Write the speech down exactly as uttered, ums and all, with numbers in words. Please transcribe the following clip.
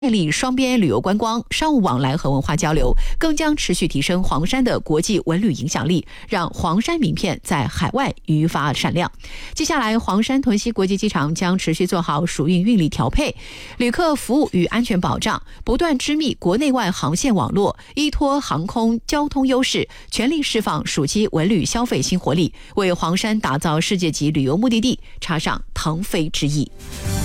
建立双边旅游观光、商务往来和文化交流，更将持续提升黄山的国际文旅影响力，让黄山名片在海外愈发闪亮。接下来，黄山屯溪国际机场将持续做好属运运力调配、旅客服务与安全保障，不断织密国内外航线网络，依托航空交通优势，全力释放暑期文旅消费新活力，为黄山打造世界级旅游目的地插上腾飞之翼。